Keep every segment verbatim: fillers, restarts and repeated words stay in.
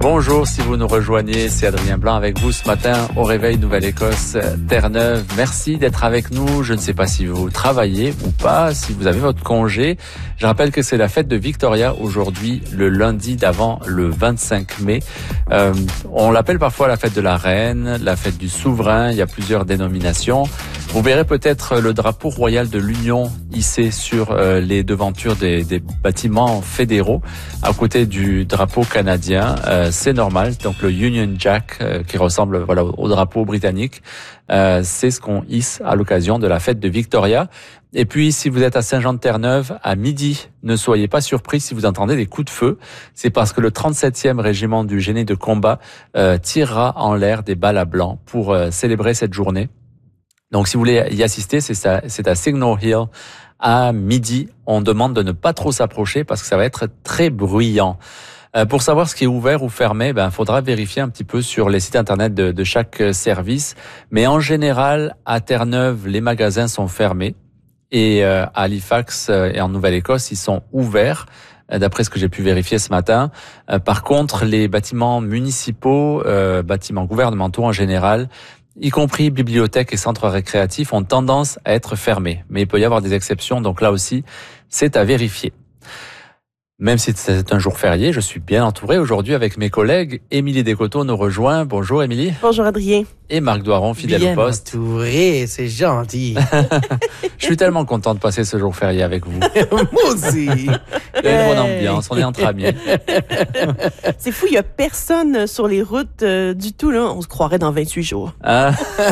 Bonjour, si vous nous rejoignez, c'est Adrien Blanc avec vous ce matin au Réveil Nouvelle-Écosse, Terre-Neuve. Merci d'être avec nous. Je ne sais pas si vous travaillez ou pas, si vous avez votre congé. Je rappelle que c'est la fête de Victoria aujourd'hui, le lundi d'avant le vingt-cinq mai. Euh, on l'appelle parfois la fête de la reine, la fête du souverain. Il y a plusieurs dénominations. Vous verrez peut-être le drapeau royal de l'Union hissé sur euh, les devantures des, des bâtiments fédéraux à côté du drapeau canadien. Euh, c'est normal. Donc le Union Jack euh, qui ressemble voilà au, au drapeau britannique, euh, c'est ce qu'on hisse à l'occasion de la fête de Victoria. Et puis si vous êtes à Saint-Jean-de-Terre-Neuve à midi, ne soyez pas surpris si vous entendez des coups de feu. C'est parce que le trente-septième régiment du génie de combat euh, tirera en l'air des balles à blanc pour euh, célébrer cette journée. Donc, si vous voulez y assister, c'est ça, c'est à Signal Hill à midi. On demande de ne pas trop s'approcher parce que ça va être très bruyant. Euh, pour savoir ce qui est ouvert ou fermé, ben, faudra vérifier un petit peu sur les sites internet de, de chaque service. Mais en général, à Terre-Neuve, les magasins sont fermés et euh, à Halifax et en Nouvelle-Écosse, ils sont ouverts. D'après ce que j'ai pu vérifier ce matin. Euh, par contre, les bâtiments municipaux, euh, bâtiments gouvernementaux en général, y compris bibliothèques et centres récréatifs, ont tendance à être fermés. Mais il peut y avoir des exceptions, donc là aussi, c'est à vérifier. Même si c'est un jour férié, je suis bien entouré aujourd'hui avec mes collègues. Émilie Descoteaux nous rejoint. Bonjour Émilie. Bonjour Adrien. Et Marc Doiron, fidèle bien au poste. Bien entouré, c'est gentil. Je suis tellement content de passer ce jour férié avec vous. Moi aussi. Il y a une bonne ambiance, on est entre amis. C'est fou, il n'y a personne sur les routes euh, du tout. Là. On se croirait dans vingt-huit jours. Ah.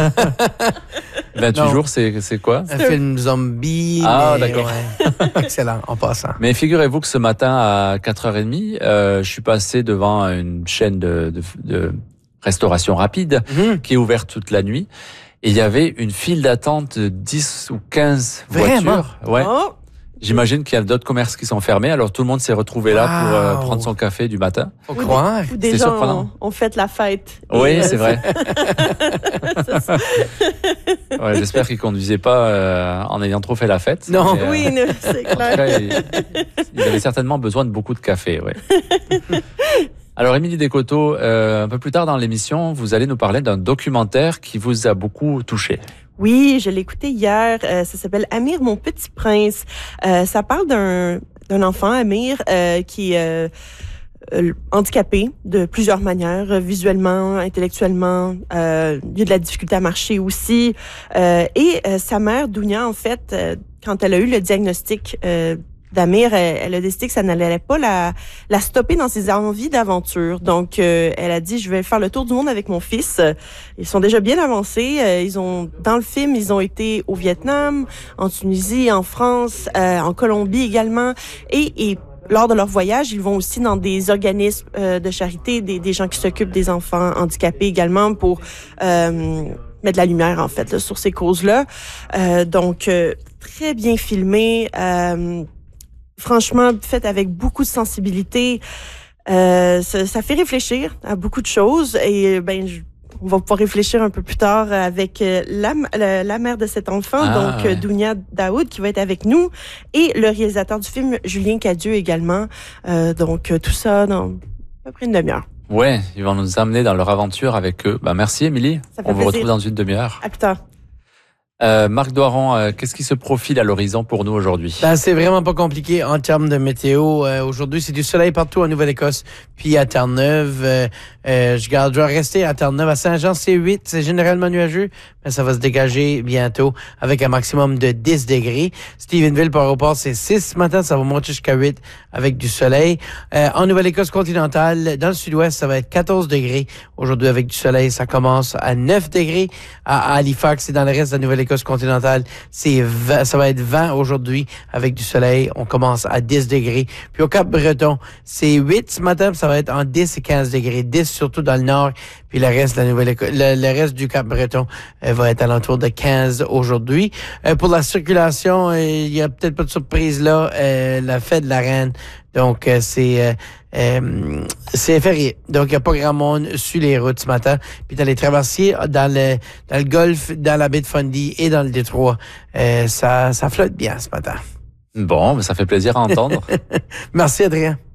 vingt-huit Non. jours, c'est, c'est quoi? Un film zombie. Ah, mais, d'accord. ouais. Excellent, en passant. Mais figurez-vous que ce matin, à quatre heures trente, euh, je suis passé devant une chaîne de, de, de restauration rapide Mm-hmm. qui est ouverte toute la nuit. Et il y avait une file d'attente de dix ou quinze Vraiment? voitures. Ouais. Oh, J'imagine qu'il y a d'autres commerces qui sont fermés. Alors tout le monde s'est retrouvé là pour euh, Wow. prendre son café du matin. Faut ou croire. des, ou des C'est gens surprenant. ont, ont fait la fête. Et, Oui, euh, c'est vrai. Ouais, j'espère qu'ils conduisaient pas euh, en ayant trop fait la fête. Non. Mais, euh, Oui, ne- c'est En tout clair. cas, ils, ils avaient certainement besoin de beaucoup de café, ouais. Alors, Émilie Descoteaux, euh, un peu plus tard dans l'émission, vous allez nous parler d'un documentaire qui vous a beaucoup touché. Oui, je l'ai écouté hier. Euh, ça s'appelle Amir, mon petit prince. Euh, ça parle d'un d'un enfant, Amir, euh, qui est euh, euh, handicapé de plusieurs manières, euh, visuellement, intellectuellement. Euh, il y a de la difficulté à marcher aussi. Euh, et euh, sa mère, Dounia, en fait, euh, quand elle a eu le diagnostic euh, d'Amir, elle, elle a décidé que ça n'allait pas la, la stopper dans ses envies d'aventure. Donc, euh, elle a dit, je vais faire le tour du monde avec mon fils. Ils sont déjà bien avancés. Euh, ils ont, dans le film, ils ont été au Vietnam, en Tunisie, en France, euh, en Colombie également. Et, et lors de leur voyage, ils vont aussi dans des organismes euh, de charité, des, des gens qui s'occupent des enfants handicapés également pour euh, mettre de la lumière, en fait, là, sur ces causes-là. Euh, donc, euh, très bien filmé. Euh, Franchement, fait avec beaucoup de sensibilité, euh, ça, ça fait réfléchir à beaucoup de choses et ben je, on va pouvoir réfléchir un peu plus tard avec la, la, la mère de cet enfant, Ah, donc ouais. Dounia Daoud, qui va être avec nous, et le réalisateur du film, Julien Cadieux également. Euh, donc tout ça dans à peu près une demi-heure. Ouais, ils vont nous amener dans leur aventure avec eux. Bah, merci, Émilie. Ça fait On vous plaisir. retrouve dans une demi-heure. À plus tard. Euh, Marc Doiron, euh, qu'est-ce qui se profile à l'horizon pour nous aujourd'hui? Ben, c'est vraiment pas compliqué en termes de météo. Euh, aujourd'hui, c'est du soleil partout en Nouvelle-Écosse, puis à Terre-Neuve. Euh, euh, je garde, je vais rester à Terre-Neuve. À Saint-Jean, c'est huit. C'est généralement nuageux, mais ça va se dégager bientôt avec un maximum de dix degrés. Stephenville, par rapport, c'est six ce matin. Ça va monter jusqu'à huit avec du soleil. Euh, en Nouvelle-Écosse continentale, dans le sud-ouest, ça va être quatorze degrés. Aujourd'hui, avec du soleil, ça commence à neuf degrés. À Halifax et dans le reste de la Nouvelle-Écosse continentale, c'est vingt, ça va être vingt aujourd'hui avec du soleil. On commence à dix degrés. Puis au Cap-Breton, c'est huit ce matin, puis ça va être en dix et quinze degrés. dix surtout dans le nord, puis le reste de la Nouvelle-Écosse, le, le reste du Cap-Breton euh, va être à l'entour de quinze aujourd'hui. Euh, pour la circulation, euh, il y a peut-être pas de surprise là. Euh, la fête de la reine, donc euh, c'est euh, euh, c'est férié. Donc il y a pas grand monde sur les routes ce matin. Puis dans les traversiers, dans le dans le golfe, dans la baie de Fundy et dans le Détroit, euh, ça ça flotte bien ce matin. Bon, ça fait plaisir à entendre. Merci Adrien.